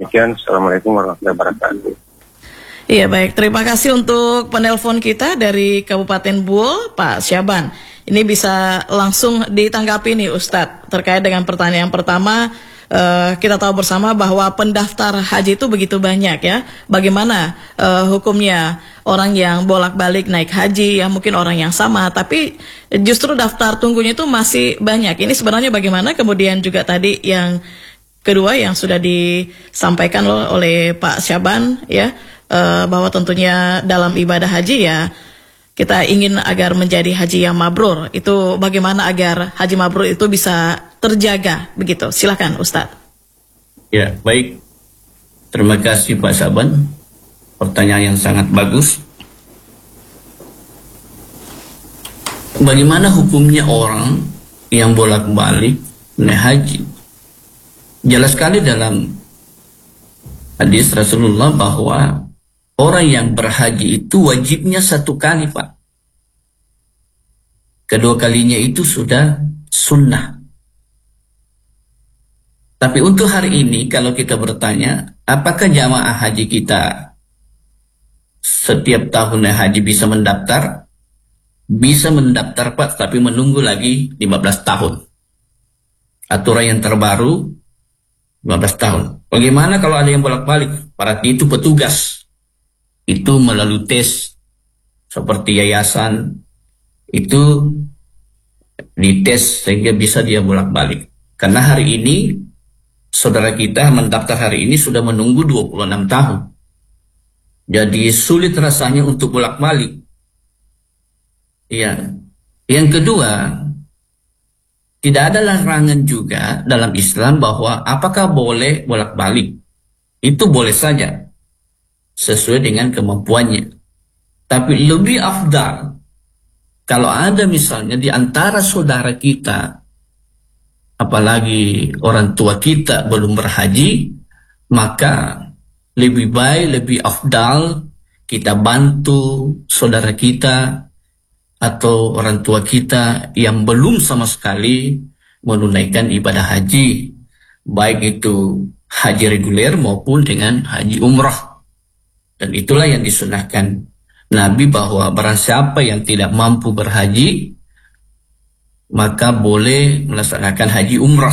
Demikian, Assalamualaikum warahmatullahi wabarakatuh. Iya baik, terima kasih untuk penelpon kita dari Kabupaten Buol, Pak Syaban. Ini bisa langsung ditanggapi nih Ustadz terkait dengan pertanyaan pertama. Kita tahu bersama bahwa pendaftar haji itu begitu banyak ya. Bagaimana hukumnya orang yang bolak-balik naik haji, ya mungkin orang yang sama, tapi justru daftar tunggunya itu masih banyak. Ini sebenarnya bagaimana? Kemudian juga tadi yang kedua yang sudah disampaikan oleh Pak Syaban ya, bahwa tentunya dalam ibadah haji ya kita ingin agar menjadi haji yang mabrur. Itu bagaimana agar haji mabrur itu bisa terjaga begitu? Silakan Ustadz. Ya, baik. Terima kasih Pak Syaban. Pertanyaan yang sangat bagus. Bagaimana hukumnya orang yang bolak-balik naik haji? Jelas sekali dalam hadis Rasulullah bahwa orang yang berhaji itu wajibnya 1 kali, Pak. Kedua kalinya itu sudah sunnah. Tapi untuk hari ini kalau kita bertanya, apakah jamaah haji kita setiap tahun haji bisa mendaftar? Bisa mendaftar, Pak, tapi menunggu lagi 15 tahun. Aturan yang terbaru 15 tahun. Bagaimana kalau ada yang bolak-balik? Berarti itu petugas. Itu melalui tes seperti yayasan itu dites sehingga bisa dia bolak-balik. Karena hari ini saudara kita mendaftar hari ini sudah menunggu 26 tahun. Jadi sulit rasanya untuk bolak-balik. Ya. Yang kedua, tidak ada larangan juga dalam Islam bahwa apakah boleh bolak-balik. Itu boleh saja sesuai dengan kemampuannya. Tapi lebih afdal kalau ada misalnya di antara saudara kita, apalagi orang tua kita belum berhaji, maka lebih baik, lebih afdal kita bantu saudara kita atau orang tua kita yang belum sama sekali menunaikan ibadah haji, baik itu haji reguler maupun dengan haji umrah. Dan itulah yang disunahkan Nabi bahwa barang siapa yang tidak mampu berhaji, maka boleh melaksanakan haji umrah.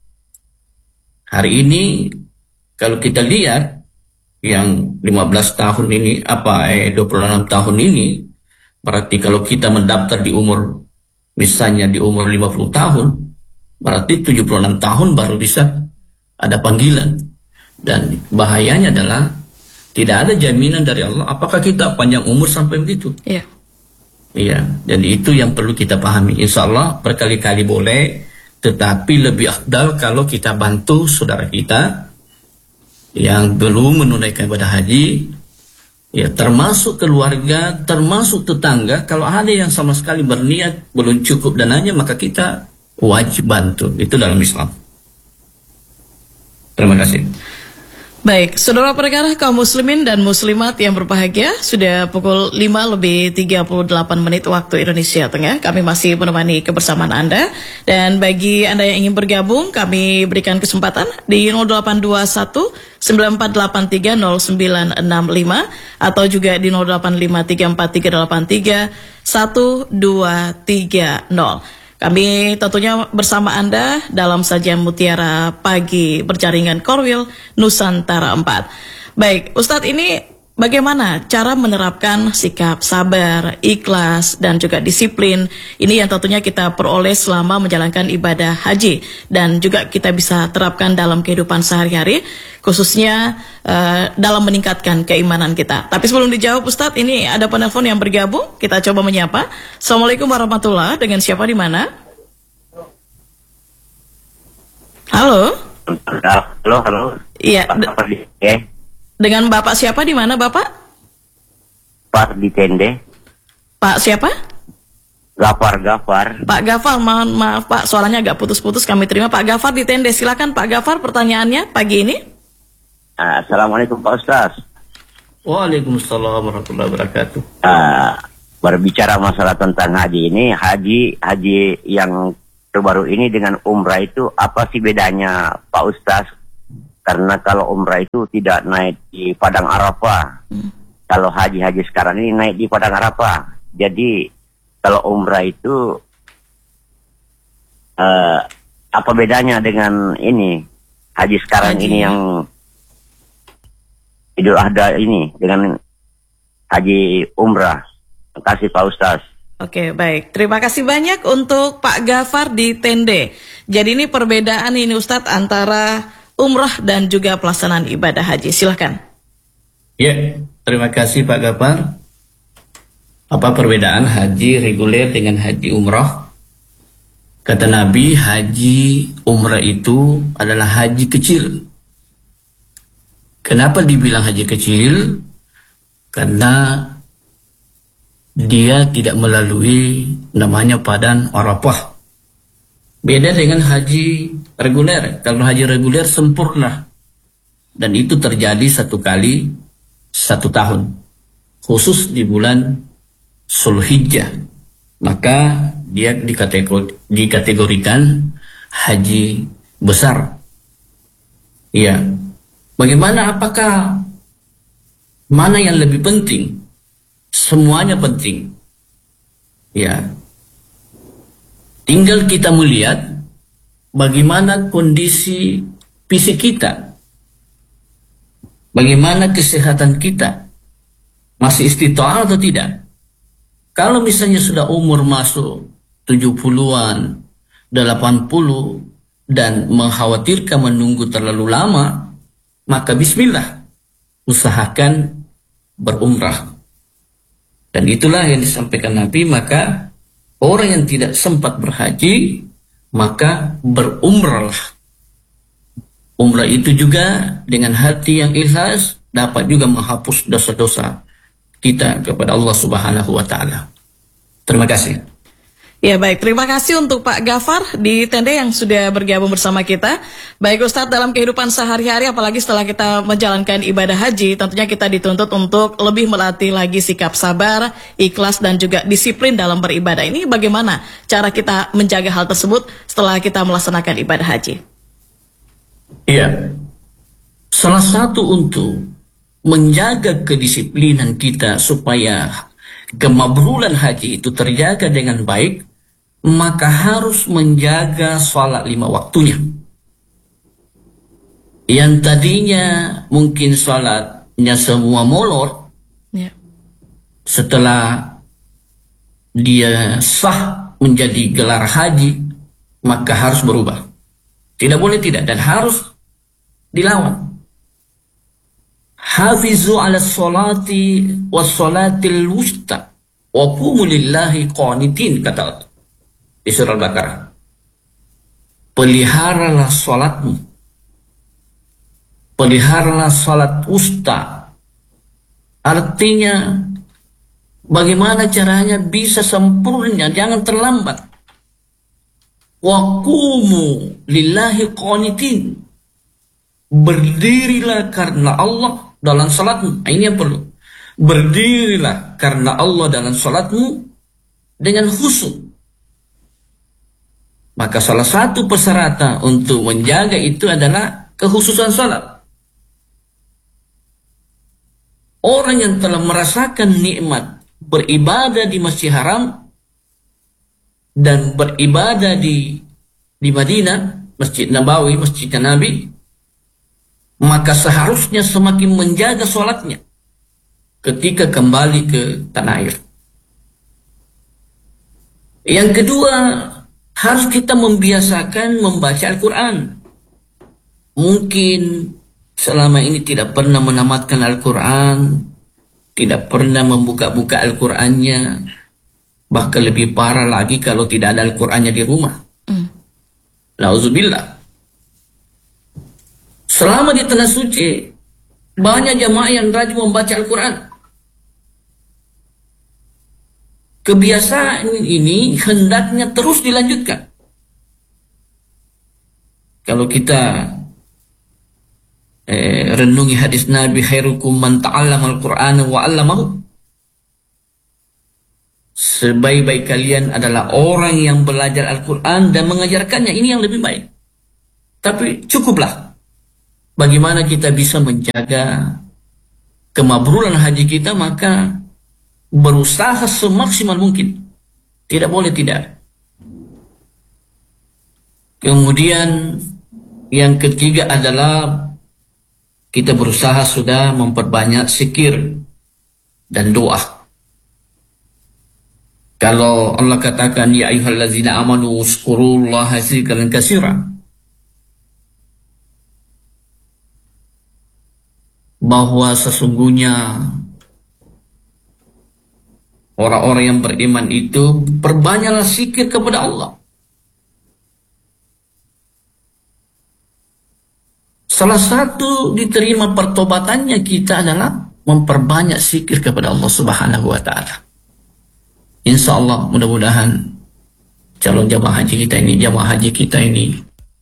Hari ini kalau kita lihat yang 15 tahun ini 26 tahun ini, berarti kalau kita mendaftar di umur misalnya di umur 50 tahun, berarti 76 tahun baru bisa ada panggilan. Dan bahayanya adalah tidak ada jaminan dari Allah apakah kita panjang umur sampai begitu. Iya. Iya, jadi itu yang perlu kita pahami. Insya Allah berkali-kali boleh, tetapi lebih afdal kalau kita bantu saudara kita yang belum menunaikan ibadah haji, ya termasuk keluarga, termasuk tetangga. Kalau ada yang sama sekali berniat belum cukup dananya, maka kita wajib bantu. Itu dalam Islam. Terima kasih. Baik, saudara pendengar kaum muslimin dan muslimat yang berbahagia, sudah pukul 5:38 waktu Indonesia Tengah. Kami masih menemani kebersamaan Anda. Dan bagi Anda yang ingin bergabung, kami berikan kesempatan di 0821 9483 0965 atau juga di 08534383 1230. Kami tentunya bersama Anda dalam sajian Mutiara Pagi berjaringan Korwil Nusantara 4. Baik, Ustadz, ini bagaimana cara menerapkan sikap sabar, ikhlas, dan juga disiplin? Ini yang tentunya kita peroleh selama menjalankan ibadah haji. Dan juga kita bisa terapkan dalam kehidupan sehari-hari, khususnya dalam meningkatkan keimanan kita. Tapi sebelum dijawab Ustadz, ini ada penelpon yang bergabung. Kita coba menyapa. Assalamualaikum warahmatullahi wabarakatuh. Dengan siapa di mana? Halo. Halo. Iya. Dengan Bapak siapa di mana, Bapak? Pak di Tende. Pak siapa? Gafar. Pak Gafar, mohon maaf Pak, suaranya agak putus-putus kami terima. Pak Gafar di Tende, silakan Pak Gafar pertanyaannya pagi ini. Assalamualaikum Pak Ustaz. Waalaikumsalam warahmatullahi wabarakatuh. Berbicara masalah tentang haji ini, haji yang terbaru ini dengan umrah itu apa sih bedanya Pak Ustaz? Karena kalau umrah itu tidak naik di Padang Arafah. Kalau haji-haji sekarang ini naik di Padang Arafah. Jadi kalau umrah itu apa bedanya dengan ini haji sekarang Haji. ini yang Idul Adha ini dengan haji umrah? Terima kasih Pak Ustaz. Oke, baik. Terima kasih banyak untuk Pak Gafar di Tende. Jadi ini perbedaan ini Ustadz antara umrah dan juga pelaksanaan ibadah haji. Silahkan. Ya, terima kasih Pak Gafar. Apa perbedaan haji reguler dengan haji umrah? Kata Nabi, haji umrah itu adalah haji kecil. Kenapa dibilang haji kecil? Karena dia tidak melalui namanya Padang Arafah. Beda dengan haji reguler. Kalau haji reguler sempurna. Dan itu terjadi 1 kali 1 tahun. Khusus di bulan Zulhijjah. Maka dia dikategorikan haji besar. Iya. Bagaimana, apakah mana yang lebih penting? Semuanya penting. Ya. Tinggal kita melihat bagaimana kondisi fisik kita. Bagaimana kesehatan kita. Masih istita'ah atau tidak? Kalau misalnya sudah umur masuk 70-an, 80 dan mengkhawatirkan menunggu terlalu lama, maka bismillah, usahakan berumrah. Dan itulah yang disampaikan Nabi, maka orang yang tidak sempat berhaji, maka berumrahlah. Umrah itu juga dengan hati yang ikhlas dapat juga menghapus dosa-dosa kita kepada Allah Subhanahu wa Ta'ala. Terima kasih. Ya baik, terima kasih untuk Pak Gafar di Tende yang sudah bergabung bersama kita. Baik Ustadz, dalam kehidupan sehari-hari, apalagi setelah kita menjalankan ibadah haji, tentunya kita dituntut untuk lebih melatih lagi sikap sabar, ikhlas, dan juga disiplin dalam beribadah. Ini bagaimana cara kita menjaga hal tersebut setelah kita melaksanakan ibadah haji? Iya, salah satu untuk menjaga kedisiplinan kita supaya kemabrulan haji itu terjaga dengan baik, maka harus menjaga sholat 5 waktunya. Yang tadinya mungkin sholatnya semua molor, Ya. setelah dia sah menjadi gelar haji, maka harus berubah. Tidak boleh tidak, dan harus dilawan. Hafizu ala sholati wa sholatil wusta wa qumu lillahi qanitin, kata Allah di surah Al-Baqarah. Peliharalah sholatmu, peliharalah sholat wusta. Artinya bagaimana caranya bisa sempurna, jangan terlambat. Wa qumu lillahi qanitin, berdirilah karena Allah dalam salatmu. Ini yang perlu. Berdirilah karena Allah dalam salatmu dengan khusyuk. Maka salah satu persyaratan untuk menjaga itu adalah kekhususan salat. Orang yang telah merasakan nikmat beribadah di Masjid Haram dan beribadah di Madinah, Masjid Nabawi, Masjid Nabi, maka seharusnya semakin menjaga sholatnya ketika kembali ke tanah air. Yang kedua, harus kita membiasakan membaca Al-Quran. Mungkin selama ini tidak pernah menamatkan Al-Quran, tidak pernah membuka-buka Al-Qurannya, bahkan lebih parah lagi kalau tidak ada Al-Qurannya di rumah. Nauzubillah. Selama di tanah suci, banyak jamaah yang rajin membaca Al-Quran. Kebiasaan ini hendaknya terus dilanjutkan. Kalau kita renungi hadis Nabi, khairukum man ta'allama al-Qur'ana wa 'allamahu. Sebaik-baik kalian adalah orang yang belajar Al-Quran dan mengajarkannya. Ini yang lebih baik. Tapi cukuplah bagaimana kita bisa menjaga kemabrulan haji kita, maka berusaha semaksimal mungkin. Tidak boleh tidak. Kemudian yang ketiga adalah kita berusaha sudah memperbanyak zikir dan doa. Kalau Allah katakan ya ayyuhallazina amanu uzkurullaha dzikran katsira, bahwa sesungguhnya orang-orang yang beriman itu perbanyaklah zikir kepada Allah. Salah satu diterima pertobatannya kita adalah memperbanyak zikir kepada Allah Subhanahu wa Ta'ala. Insya Allah mudah-mudahan calon jamaah haji kita ini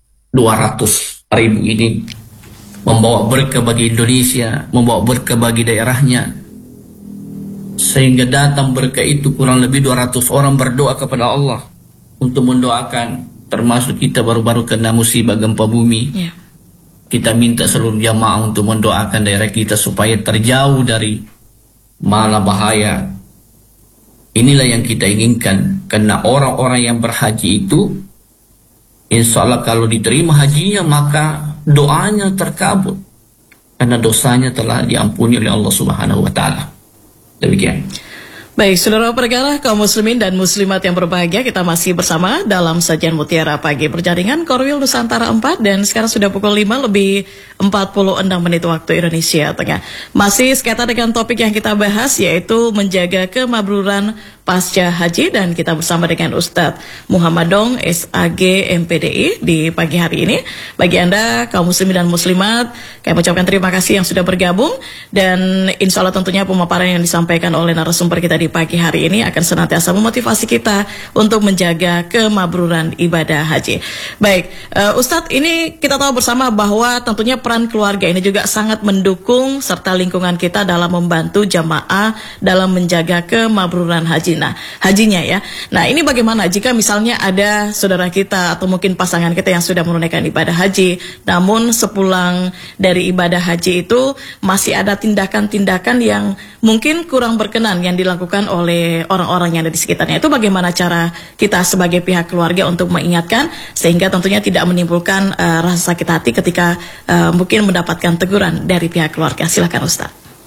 200.000 ini membawa berkah bagi Indonesia, membawa berkah bagi daerahnya, sehingga datang berkah itu kurang lebih 200 orang berdoa kepada Allah untuk mendoakan, termasuk kita baru-baru kena musibah gempa bumi. Kita minta seluruh jamaah untuk mendoakan daerah kita supaya terjauh dari mala bahaya. Inilah yang kita inginkan, karena orang-orang yang berhaji itu insya Allah kalau diterima hajinya maka doanya terkabul, karena dosanya telah diampuni oleh Allah Subhanahu wa Ta'ala. Demikian. Baik, saudara perkara kaum muslimin dan muslimat yang berbahagia, kita masih bersama dalam sajian Mutiara Pagi berjaringan Korwil Nusantara 4, dan sekarang sudah pukul 5:46 waktu Indonesia Tengah. Masih sekaitan dengan topik yang kita bahas, yaitu menjaga kemabruran pasca haji, dan kita bersama dengan Ustadz Muhammad Dong, SAG MPDI di pagi hari ini. Bagi Anda kaum muslimin dan muslimat, kami ucapkan terima kasih yang sudah bergabung, dan insya Allah tentunya pemaparan yang disampaikan oleh narasumber kita di pagi hari ini akan senantiasa memotivasi kita untuk menjaga kemabruran ibadah haji. Baik, Ustadz, ini kita tahu bersama bahwa tentunya peran keluarga ini juga sangat mendukung serta lingkungan kita dalam membantu jamaah dalam menjaga kemabruran hajinya ya. Nah, ini bagaimana jika misalnya ada saudara kita atau mungkin pasangan kita yang sudah menunaikan ibadah haji, namun sepulang dari ibadah haji itu masih ada tindakan-tindakan yang mungkin kurang berkenan yang dilakukan oleh orang-orang yang ada di sekitarnya. Itu bagaimana cara kita sebagai pihak keluarga untuk mengingatkan sehingga tentunya tidak menimbulkan rasa sakit hati ketika mungkin mendapatkan teguran dari pihak keluarga. Silakan Ustaz.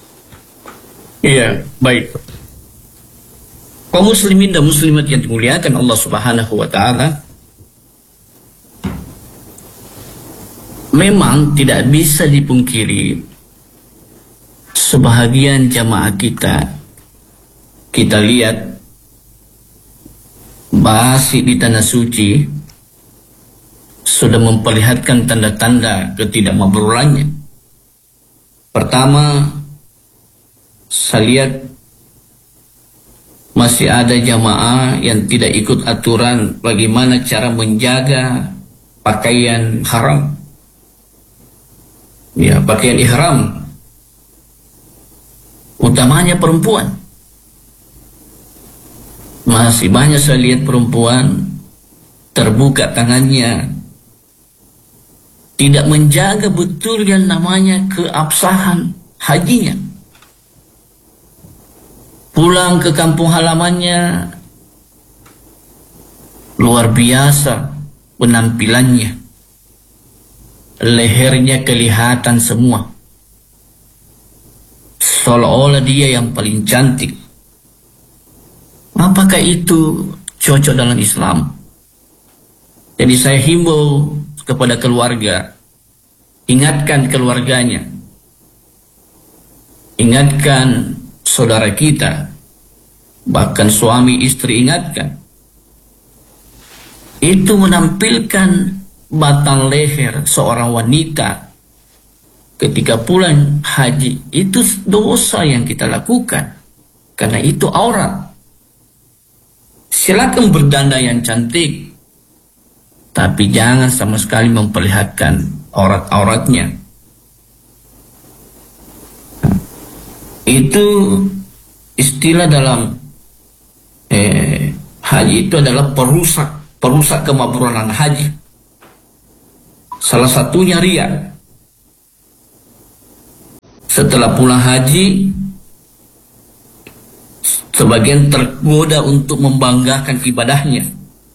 Iya, baik. Kaum muslimin dan muslimat yang dimuliakan Allah Subhanahu wa Ta'ala, memang tidak bisa dipungkiri sebahagian jamaah kita lihat masih di tanah suci sudah memperlihatkan tanda-tanda ketidakmabrurannya. Pertama, saya lihat masih ada jamaah yang tidak ikut aturan bagaimana cara menjaga pakaian haram. Ya, pakaian ihram. Utamanya perempuan. Masih banyak saya lihat perempuan terbuka tangannya, tidak menjaga betul yang namanya keabsahan hajinya. Pulang ke kampung halamannya luar biasa penampilannya, lehernya kelihatan semua, seolah-olah dia yang paling cantik. Apakah itu cocok dalam Islam? Jadi saya himbau kepada keluarga, ingatkan keluarganya, ingatkan saudara kita, bahkan suami istri ingatkan. Itu menampilkan batang leher seorang wanita ketika pulang haji, itu dosa yang kita lakukan, karena itu aurat. Silakan berdandang yang cantik, tapi jangan sama sekali memperlihatkan aurat-auratnya. Itu istilah dalam haji itu adalah perusak kemabruran haji. Salah satunya riya. setelah pulang haji, sebagian tergoda untuk membanggakan ibadahnya.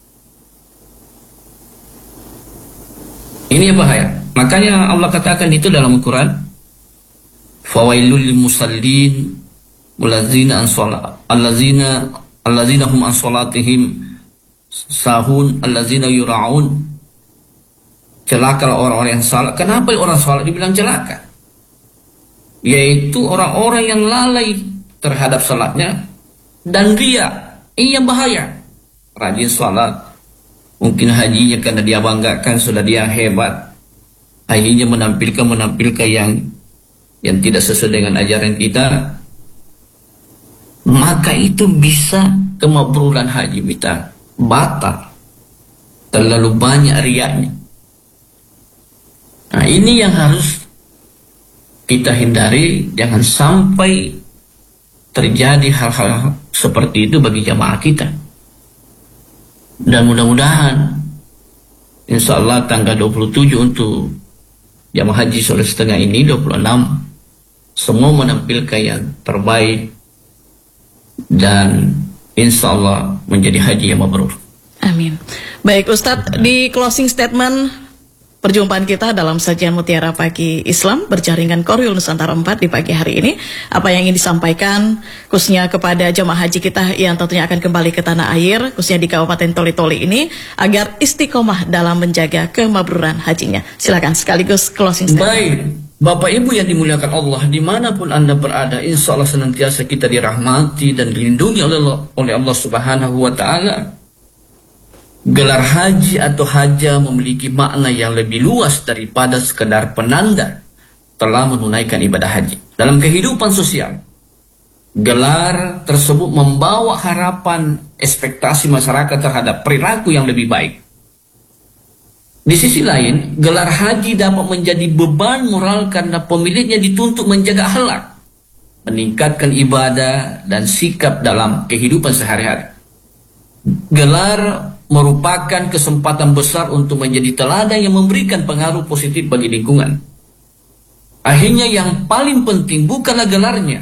Ini yang bahaya. Makanya Allah katakan itu dalam Al-Quran, fawailul lil musallin allazina hum an salatihim sahun allazina yura'un. Celaka orang-orang yang salat. Kenapa orang salat dibilang celaka? Yaitu orang-orang yang lalai terhadap salatnya dan ria. Ini yang bahaya. Rajin salat, mungkin hajinya karena dia banggakan sudah dia hebat, akhirnya menampilkan yang tidak sesuai dengan ajaran kita, maka itu bisa kemakburan haji kita batal. Terlalu banyak riaknya. Nah, ini yang harus kita hindari, jangan sampai terjadi hal-hal seperti itu bagi jamaah kita. Dan mudah-mudahan insya Allah tanggal 27 untuk jamaah haji sore setengah ini, 26, semua menampilkan yang terbaik dan insya Allah menjadi haji yang mabrur. Amin. Baik Ustadz, di closing statement perjumpaan kita dalam sajian Mutiara Pagi Islam berjaringan Korwil Nusantara 4 di pagi hari ini, apa yang ingin disampaikan khususnya kepada jemaah haji kita yang tentunya akan kembali ke tanah air, khususnya di Kabupaten Toli-Toli ini, agar istiqomah dalam menjaga kemabruran hajinya. Silakan sekaligus closing statement. Baik, Bapak Ibu yang dimuliakan Allah, dimanapun Anda berada, insya Allah senantiasa kita dirahmati dan dilindungi oleh Allah Subhanahu wa Ta'ala. Gelar haji atau haja memiliki makna yang lebih luas daripada sekedar penanda telah menunaikan ibadah haji. Dalam kehidupan sosial, gelar tersebut membawa harapan ekspektasi masyarakat terhadap perilaku yang lebih baik. Di sisi lain, gelar haji dapat menjadi beban moral karena pemiliknya dituntut menjaga akhlak, meningkatkan ibadah dan sikap dalam kehidupan sehari-hari. Gelar merupakan kesempatan besar untuk menjadi teladan yang memberikan pengaruh positif bagi lingkungan. Akhirnya yang paling penting bukanlah gelarnya,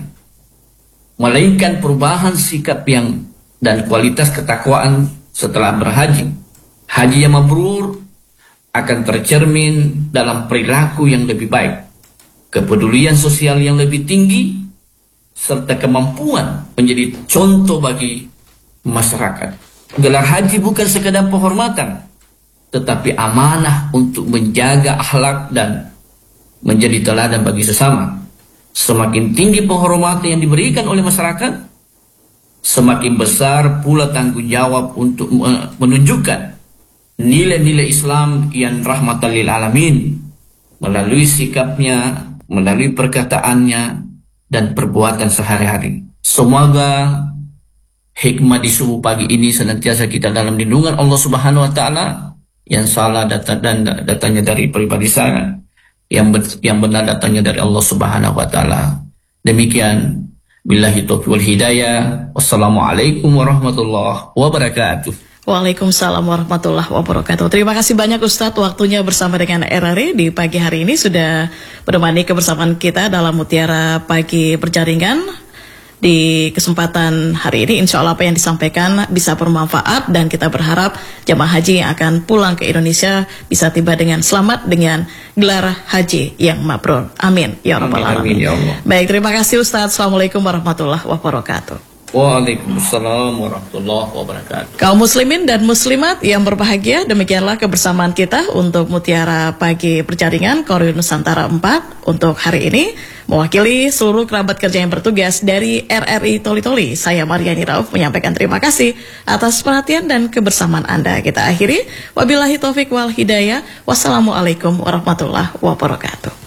melainkan perubahan sikap dan kualitas ketakwaan setelah berhaji. Haji yang mabrur akan tercermin dalam perilaku yang lebih baik, kepedulian sosial yang lebih tinggi, serta kemampuan menjadi contoh bagi masyarakat. Gelar haji bukan sekadar penghormatan, tetapi amanah untuk menjaga akhlak dan menjadi teladan bagi sesama. Semakin tinggi penghormatan yang diberikan oleh masyarakat, semakin besar pula tanggung jawab untuk menunjukkan nilai-nilai Islam yang rahmatan lil alamin melalui sikapnya, melalui perkataannya dan perbuatan sehari-hari. Semoga hikmah di subuh pagi ini senantiasa kita dalam lindungan Allah Subhanahu wa Ta'ala. Yang salah datangnya dari pribadi saya, yang benar datangnya dari Allah Subhanahu wa Ta'ala. Demikian, billahi taufiq wal hidayah. Wassalamualaikum warahmatullahi wabarakatuh. Waalaikumsalam warahmatullahi wabarakatuh. Terima kasih banyak Ustadz, waktunya bersama dengan RRI di pagi hari ini sudah menemani kebersamaan kita dalam Mutiara Pagi Berjaringan. Di kesempatan hari ini insya Allah apa yang disampaikan bisa bermanfaat, dan kita berharap jemaah haji yang akan pulang ke Indonesia bisa tiba dengan selamat dengan gelar haji yang mabrur. Amin ya rabbal alamin. Ya Allah. Baik, terima kasih Ustadz. Assalamualaikum warahmatullahi wabarakatuh. Waalaikumsalam warahmatullahi wabarakatuh. Kaum muslimin dan muslimat yang berbahagia, demikianlah kebersamaan kita untuk Mutiara Pagi Berjaringan Korwil Nusantara 4 untuk hari ini. Mewakili seluruh kerabat kerja yang bertugas dari RRI Toli-Toli, saya Mariani Rauf menyampaikan terima kasih atas perhatian dan kebersamaan Anda. Kita akhiri, wabillahi taufik wal hidayah. Wassalamualaikum warahmatullahi wabarakatuh.